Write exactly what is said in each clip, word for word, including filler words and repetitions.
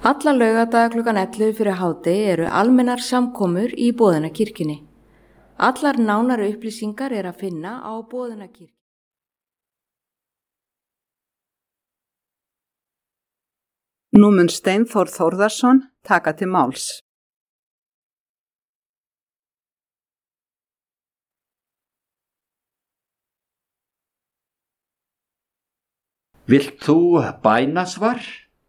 Alla laugardaga klukkan ellefu fyrir hádegi eru almennar samkomur í Boðunarkirkjunni. Allar nánari upplýsingar er að finna á Boðunarkirkju. Nú mun Steinþór Þórðarson taka til máls. Vilt þú bænasvar?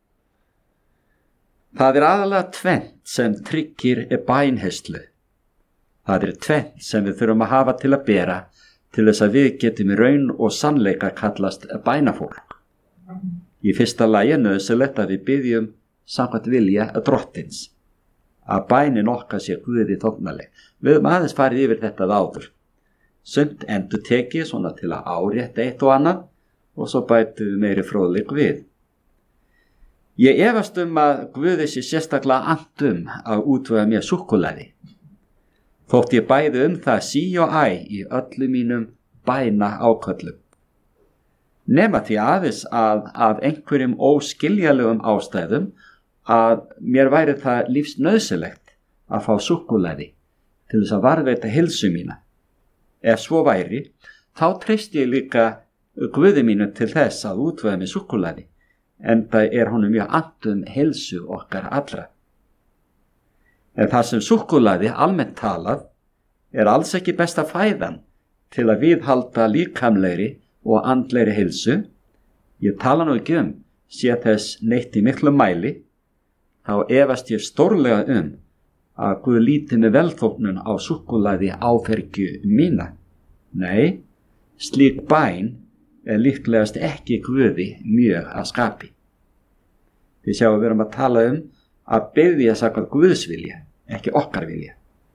Það er aðalega tvennt sem tryggir bænheyslu. Það er tvennt sem við þurfum að hafa til að bera til þess að við getum í raun og sannleika kallast bænafólk. Í fyrsta lagi er nauðsynlegt að við biðjum samkvæmt vilja drottins, að bænin okkar sé Guði þóknanleg. Við höfum aðeins farið yfir þetta áður. Sumt endurtekið svona til að árétta eitt og annað og svo bætum við meiri fróðleik við. Ég efast um að Guði sé sérstaklega annt um að útvega mér súkkulaði. Þótt ég bæði um það sí og æ í öllum mínum bæna áköllum. Nema því aðeins að af einhverjum óskiljalegum ástæðum að mér væri það lífsnauðsynlegt að fá súkkulaði til þess að varðveita heilsu mína. Ef svo væri, þá treysti ég líka Guði mínu til þess að útvega mér súkkulaði, enda er honum mjög annt um heilsu okkar allra. En það sem súkkulaði almennt talað er alls ekki besta fæðan til að viðhalda líkamlegri og andlegri heilsu. Ég tala nú ekki um, sé þess neitt í miklu mæli, þá efast ég stórlega um að Guð líti með velþóknun á súkkulaði áfergju mína. Nei, slík bæn er líklegast ekki Guði mjög að skapi. Við sjáum við erum að tala um að biðja samkvæmt Guðs vilja, ekki okkar vilja.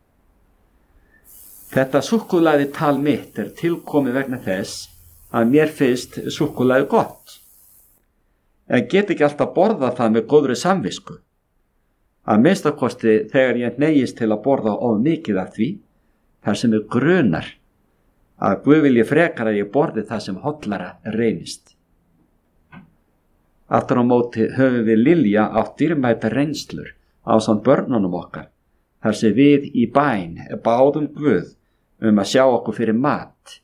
Þetta súkkulaði tal mitt er tilkomið vegna þess að mér finnst súkkulaði gott. En get ekki alltaf borða það með góðri samvisku. Að minnstakosti þegar ég neyjist til að borða of mikið af því, þar sem er grunar að Guð vilji frekar að ég borði það sem hollara reynist. Aftur á móti höfum við Lilja átt dýrmæta reynslur ásamt börnunum okkar, þar sem við í bæn báðum Guð um að sjá okkur fyrir mat